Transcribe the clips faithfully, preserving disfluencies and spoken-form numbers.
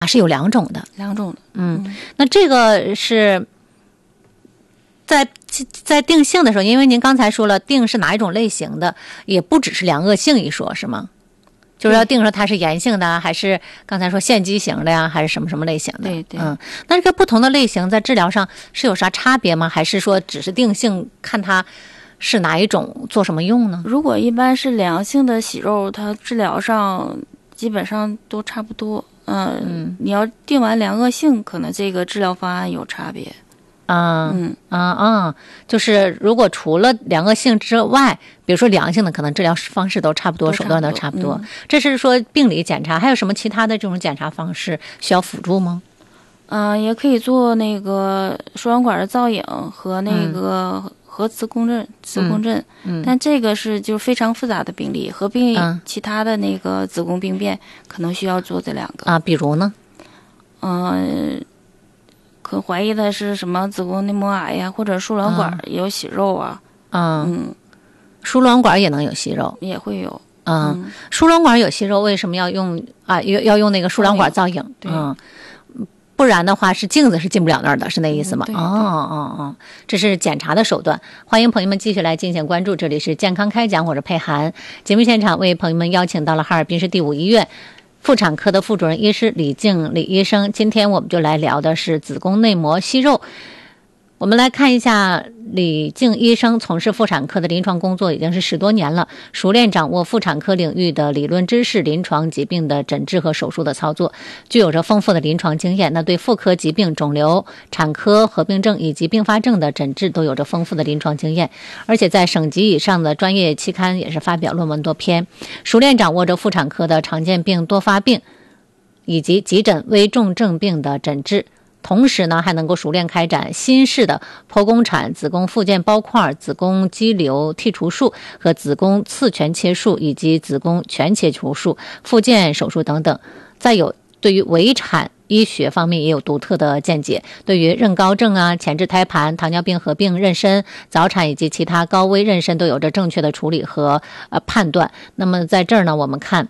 是有两种的， 两种的。 嗯，嗯那这个是在在定性的时候，因为您刚才说了定是哪一种类型的，也不只是良恶性一说，是吗？就是要定说它是炎性的，还是刚才说腺肌型的呀，还是什么什么类型的？ 对对。 嗯，那这个不同的类型在治疗上是有啥差别吗？还是说只是定性，看它是哪一种做什么用呢？ 如果一般是良性的息肉，它治疗上基本上都差不多。呃、嗯，你要定完良恶性，可能这个治疗方案有差别。 啊，嗯啊啊，就是如果除了良恶性之外，比如说良性的，可能治疗方式都差不多， 都差不多手段都差不多。 嗯、 这是说病理检查，还有什么其他的这种检查方式需要辅助吗？ 嗯、呃，也可以做那个输卵管的造影和那个核磁共振、磁共振， 嗯， 但这个是就是非常复杂的病例，合并其他的那个子宫病变，可能需要做这两个啊。比如呢？ 嗯、呃。可怀疑的是什么子宫内膜癌呀，或者输卵管也有息肉啊。 嗯，嗯输卵管也能有息肉， 也会有。 嗯，嗯输卵管有息肉，为什么要用啊？要要用那个输卵管造影？ 对， 嗯，不然的话是镜子是进不了那儿的，是那意思吗？ 嗯、 哦哦哦，这是检查的手段。欢迎朋友们继续来进行关注，这里是健康开讲，我是佩涵。节目现场为朋友们邀请到了哈尔滨市第五医院妇产科的副主任医师李静李医生，今天我们就来聊的是子宫内膜息肉。我们来看一下李静医生从事妇产科的临床工作已经是十多年了，熟练掌握妇产科领域的理论知识、临床疾病的诊治和手术的操作，具有着丰富的临床经验。那对妇科疾病、肿瘤、产科合并症以及并发症的诊治都有着丰富的临床经验，而且在省级以上的专业期刊也是发表论文多篇，熟练掌握着妇产科的常见病、多发病以及急诊危重症病的诊治。同时呢，还能够熟练开展新式的剖宫产、子宫附件包块、子宫肌瘤剔除术和子宫次全切术以及子宫全切除术、附件手术等等。再有对于围产医学方面也有独特的见解，对于妊高症啊、前置胎盘、糖尿病合并妊娠、早产以及其他高危妊娠都有着正确的处理和呃判断。那么在这儿呢，我们看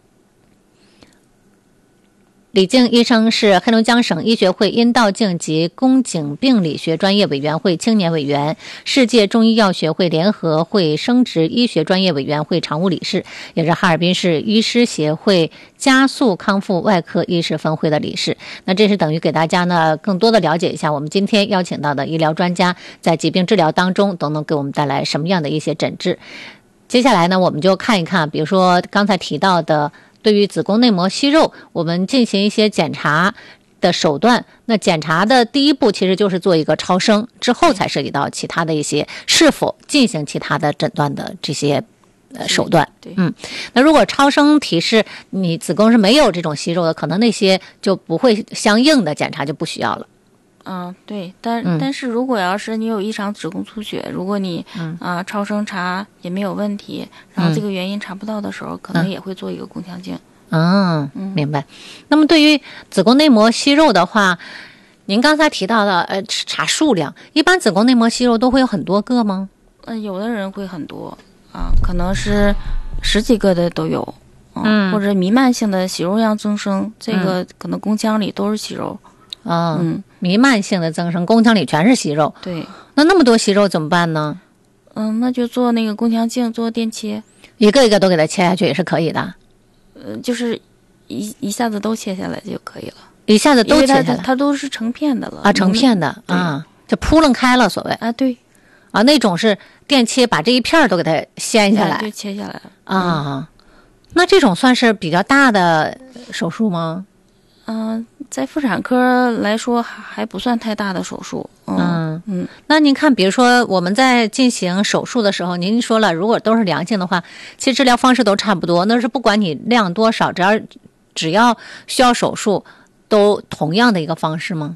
李静医生是黑龙江省医学会阴道镜及宫颈病理学专业委员会青年委员，世界中医药学会联合会生殖医学专业委员会常务理事，也是哈尔滨市医师协会加速康复外科医师分会的理事。那这是等于给大家呢更多的了解一下我们今天邀请到的医疗专家在疾病治疗当中都能给我们带来什么样的一些诊治。接下来呢，我们就看一看，比如说刚才提到的对于子宫内膜息肉，我们进行一些检查的手段。那检查的第一步其实就是做一个超声，之后才涉及到其他的一些是否进行其他的诊断的这些呃手段。 对， 嗯，那如果超声提示你子宫是没有这种息肉的，可能那些就不会相应的检查就不需要了。 嗯，对，但、 嗯、 但是如果要是你有异常子宫出血，如果你嗯啊、呃、超声查也没有问题，然后这个原因查不到的时候，嗯、可能也会做一个宫腔镜。 嗯，明白。那么对于子宫内膜息肉的话，您刚才提到的呃查数量，一般子宫内膜息肉都会有很多个吗？ 嗯、呃，有的人会很多啊，可能是十几个的都有， 嗯， 或者弥漫性的息肉样增生，这个可能宫腔里都是息肉。 啊、哦，嗯，弥漫性的增生，宫腔里全是息肉。 对， 那那么多息肉怎么办呢？ 嗯，那就做那个宫腔镜，做电切， 一个一个都给它切下去也是可以的。 呃，就是一一下子都切下来就可以了， 一下子都切下来， 它, 它都是成片的了啊，成片的啊，就扑棱开了，所谓啊，对， 啊，那种是电切，把这一片都给它掀下来， 对，切下来了啊、嗯。那这种算是比较大的手术吗？ 嗯、呃，在妇产科来说还还不算太大的手术。嗯 嗯, 嗯， 那您看，比如说我们在进行手术的时候，您说了，如果都是良性的话，其实治疗方式都差不多，那是不管你量多少，只要只要需要手术，都同样的一个方式吗？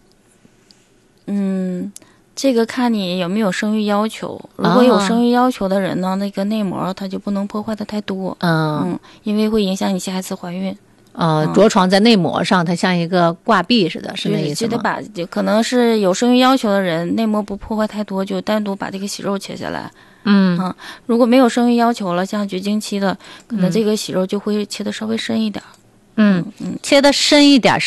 嗯，这个看你有没有生育要求。如果有生育要求的人呢，哦、那个内膜它就不能破坏的太多。 嗯嗯，因为会影响你下一次怀孕。 呃，着床在内膜上，它像一个挂壁似的，是那意思吗？ 就得把，就可能是有生育要求的人，内膜不破坏太多，就单独把这个息肉切下来。 嗯啊，如果没有生育要求了，像绝经期的，可能这个息肉就会切得稍微深一点。 嗯嗯， 切的深一点，